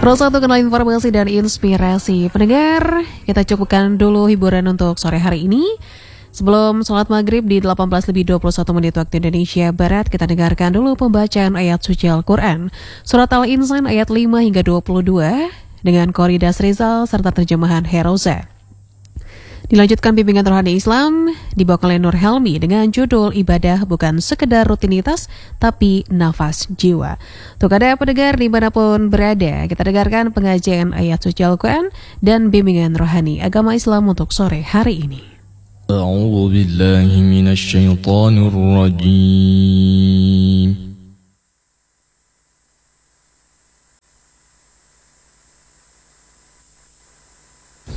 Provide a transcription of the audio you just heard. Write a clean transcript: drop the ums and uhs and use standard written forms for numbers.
Terus untuk kenal informasi dan inspirasi pendengar, kita cukupkan dulu hiburan untuk sore hari ini. Sebelum sholat maghrib di 18:21 waktu Indonesia Barat, kita dengarkan dulu pembacaan ayat suci Al-Quran. Surat Al-Insan ayat 5 hingga 22 dengan Qoridas Rizal serta terjemahan Heroza. Dilanjutkan bimbingan rohani Islam dibawakan oleh Nur Helmi dengan judul Ibadah Bukan Sekedar Rutinitas Tapi Nafas Jiwa. Untuk Anda pendengar dimanapun berada, kita dengarkan pengajian ayat suci Al-Quran dan bimbingan rohani agama Islam untuk sore hari ini. A'udzu billahi minasy syaithanir rajim.